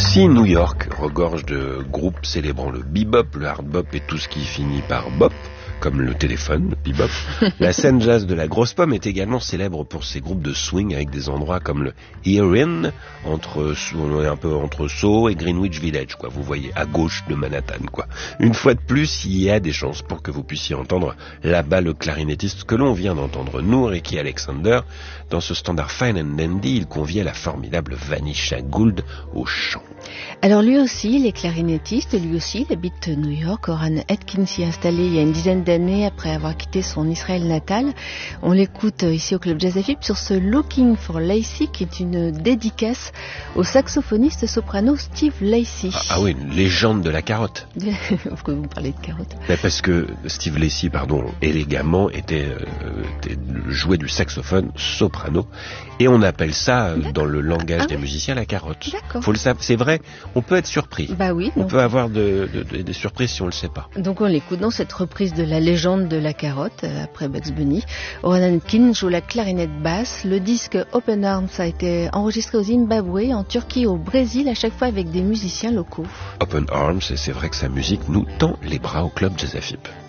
Si New York regorge de groupes célébrant le bebop, le hard bop et tout ce qui finit par bop, comme le téléphone, le bebop, la scène jazz de la Grosse Pomme est également célèbre pour ses groupes de swing avec des endroits comme le Erin, un peu entre Soho et Greenwich Village, quoi. Vous voyez, à gauche de Manhattan, quoi. Une fois de plus, il y a des chances pour que vous puissiez entendre là-bas le clarinettiste que l'on vient d'entendre, Ricky Alexander. Dans ce standard Fine and Dandy, il conviait la formidable Vanisha Gould au chant. Alors lui aussi, il est clarinettiste, lui aussi, il habite New York. Oran Atkins s'y est installé il y a une dizaine d'années après avoir quitté son Israël natal. On l'écoute ici au Club Jazz FM sur ce Looking for Lacey, qui est une dédicace au saxophoniste soprano Steve Lacy. Ah oui, une légende de la carotte. Pourquoi vous parlez de carotte? Parce que Steve Lacy, élégamment, jouait du saxophone soprano. Et on appelle ça, dans le langage des musiciens, la carotte. D'accord. Faut le savoir, c'est vrai, on peut être surpris. Bah oui. On peut avoir des surprises si on le sait pas. Donc on l'écoute dans cette reprise de la légende de la carotte, après Bugs Bunny. Oran Atkins joue la clarinette basse. Le disque Open Arms a été enregistré au Zimbabwe, en Turquie, au Brésil, à chaque fois avec des musiciens locaux. Open Arms, et c'est vrai que sa musique nous tend les bras au Club Jazz FM.